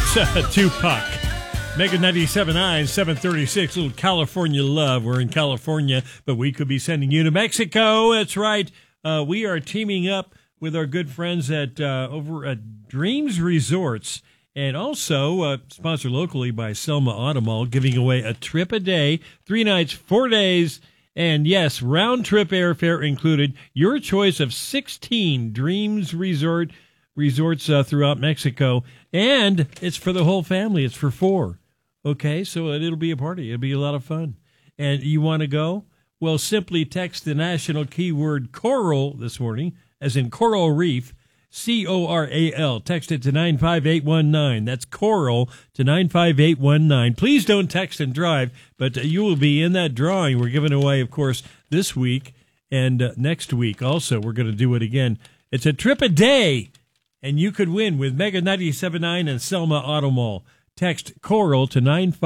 Tupac. Mega 97.9, 736, little California love. We're in California, but we could be sending you to Mexico. That's right. We are teaming up with our good friends at over at Dreams Resorts, and also sponsored locally by Selma Automall, giving away a trip a day, 3 nights, 4 days, and yes, round-trip airfare included. Your choice of 16 Dreams resorts throughout Mexico, and it's for the whole family. It's for 4. Okay, so it'll be a party. It'll be a lot of fun. And you want to go? Well, simply text the national keyword coral this morning, as in coral reef, C-O-R-A-L. Text it to 95819. That's coral to 95819. Please don't text and drive, but you will be in that drawing. We're giving away, of course, this week and next week also. We're going to do it again. It's a trip a day, and you could win with Mega 97.9 and Selma Automall. Text coral to 95819.